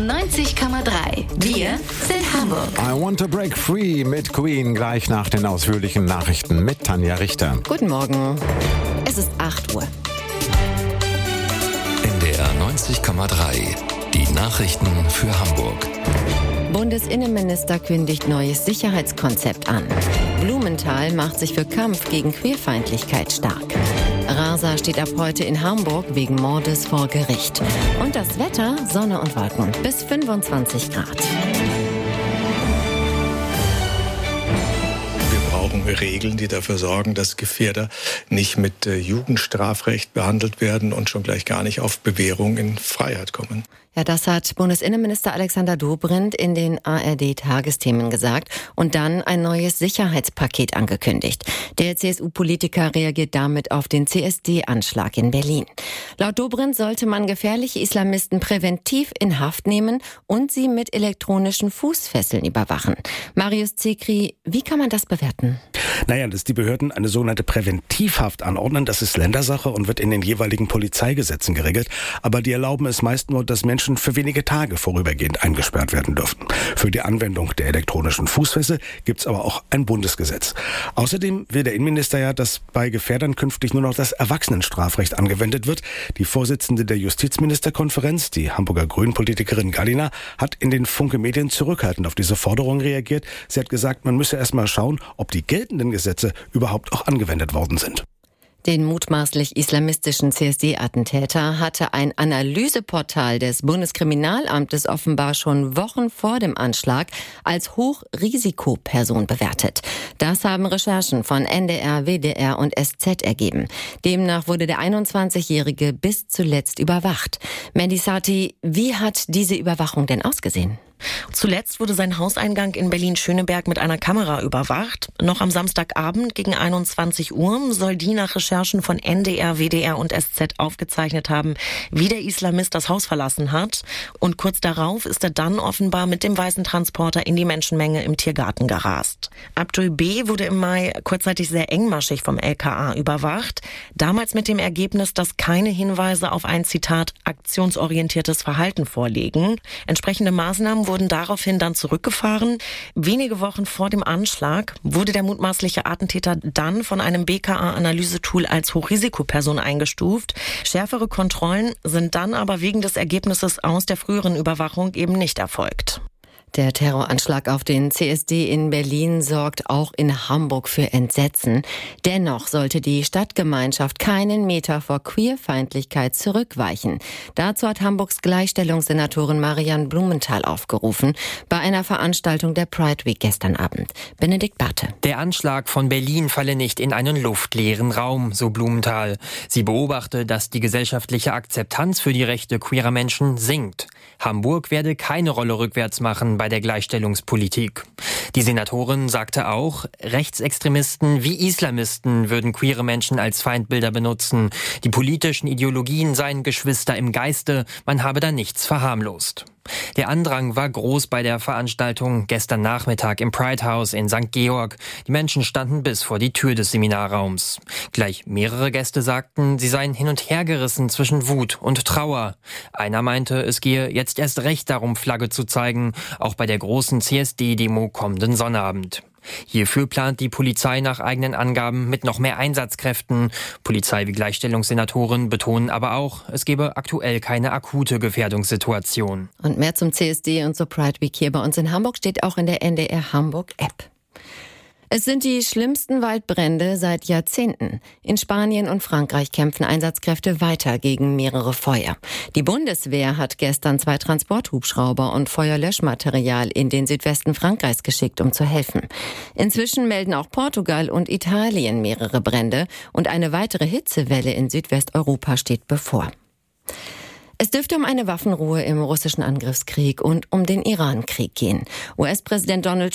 90,3. Wir sind Hamburg. I Want to Break Free mit Queen gleich nach den ausführlichen Nachrichten mit Tanja Richter. Guten Morgen. Es ist 8 Uhr. NDR 90,3. Die Nachrichten für Hamburg. Bundesinnenminister kündigt neues Sicherheitskonzept an. Blumenthal macht sich für Kampf gegen Queerfeindlichkeit stark. Rasa steht ab heute in Hamburg wegen Mordes vor Gericht. Und das Wetter, Sonne und Wolken bis 25 Grad. Brauchen wir Regeln, die dafür sorgen, dass Gefährder nicht mit Jugendstrafrecht behandelt werden und schon gleich gar nicht auf Bewährung in Freiheit kommen. Ja, das hat Bundesinnenminister Alexander Dobrindt in den ARD-Tagesthemen gesagt und dann ein neues Sicherheitspaket angekündigt. Der CSU-Politiker reagiert damit auf den CSD-Anschlag in Berlin. Laut Dobrindt sollte man gefährliche Islamisten präventiv in Haft nehmen und sie mit elektronischen Fußfesseln überwachen. Marius Zekri, wie kann man das bewerten? Naja, dass die Behörden eine sogenannte Präventivhaft anordnen, das ist Ländersache und wird in den jeweiligen Polizeigesetzen geregelt. Aber die erlauben es meist nur, dass Menschen für wenige Tage vorübergehend eingesperrt werden dürfen. Für die Anwendung der elektronischen Fußfessel gibt es aber auch ein Bundesgesetz. Außerdem will der Innenminister ja, dass bei Gefährdern künftig nur noch das Erwachsenenstrafrecht angewendet wird. Die Vorsitzende der Justizministerkonferenz, die Hamburger Grünen-Politikerin Gallina, hat in den Funke-Medien zurückhaltend auf diese Forderung reagiert. Sie hat gesagt, man müsse erst mal schauen, ob die geltenden Gesetze überhaupt auch angewendet worden sind. Den mutmaßlich islamistischen CSD-Attentäter hatte ein Analyseportal des Bundeskriminalamtes offenbar schon Wochen vor dem Anschlag als Hochrisikoperson bewertet. Das haben Recherchen von NDR, WDR und SZ ergeben. Demnach wurde der 21-Jährige bis zuletzt überwacht. Mandy Sati, wie hat diese Überwachung denn ausgesehen? Zuletzt wurde sein Hauseingang in Berlin-Schöneberg mit einer Kamera überwacht. Noch am Samstagabend gegen 21 Uhr soll die nach Recherchen von NDR, WDR und SZ aufgezeichnet haben, wie der Islamist das Haus verlassen hat. Und kurz darauf ist er dann offenbar mit dem weißen Transporter in die Menschenmenge im Tiergarten gerast. Abdul B. wurde im Mai kurzzeitig sehr engmaschig vom LKA überwacht. Damals mit dem Ergebnis, dass keine Hinweise auf ein, Zitat, aktionsorientiertes Verhalten vorliegen. Entsprechende Maßnahmen wurden daraufhin dann zurückgefahren. Wenige Wochen vor dem Anschlag wurde der mutmaßliche Attentäter dann von einem BKA-Analysetool als Hochrisikoperson eingestuft. Schärfere Kontrollen sind dann aber wegen des Ergebnisses aus der früheren Überwachung eben nicht erfolgt. Der Terroranschlag auf den CSD in Berlin sorgt auch in Hamburg für Entsetzen. Dennoch sollte die Stadtgemeinschaft keinen Meter vor Queerfeindlichkeit zurückweichen. Dazu hat Hamburgs Gleichstellungssenatorin Marianne Blumenthal aufgerufen bei einer Veranstaltung der Pride Week gestern Abend. Benedikt Barthe. Der Anschlag von Berlin falle nicht in einen luftleeren Raum, so Blumenthal. Sie beobachte, dass die gesellschaftliche Akzeptanz für die Rechte queerer Menschen sinkt. Hamburg werde keine Rolle rückwärts machen bei der Gleichstellungspolitik. Die Senatorin sagte auch, Rechtsextremisten wie Islamisten würden queere Menschen als Feindbilder benutzen. Die politischen Ideologien seien Geschwister im Geiste, man habe da nichts verharmlost. Der Andrang war groß bei der Veranstaltung gestern Nachmittag im Pride House in St. Georg. Die Menschen standen bis vor die Tür des Seminarraums. Gleich mehrere Gäste sagten, sie seien hin und her gerissen zwischen Wut und Trauer. Einer meinte, es gehe jetzt erst recht darum, Flagge zu zeigen, auch bei der großen CSD-Demo kommenden Sonnabend. Hierfür plant die Polizei nach eigenen Angaben mit noch mehr Einsatzkräften. Polizei wie Gleichstellungssenatoren betonen aber auch, es gebe aktuell keine akute Gefährdungssituation. Und mehr zum CSD und zur Pride Week hier bei uns in Hamburg steht auch in der NDR Hamburg App. Es sind die schlimmsten Waldbrände seit Jahrzehnten. In Spanien und Frankreich kämpfen Einsatzkräfte weiter gegen mehrere Feuer. Die Bundeswehr hat gestern 2 Transporthubschrauber und Feuerlöschmaterial in den Südwesten Frankreichs geschickt, um zu helfen. Inzwischen melden auch Portugal und Italien mehrere Brände und eine weitere Hitzewelle in Südwesteuropa steht bevor. Es dürfte um eine Waffenruhe im russischen Angriffskrieg und um den Irankrieg gehen. US-Präsident Donald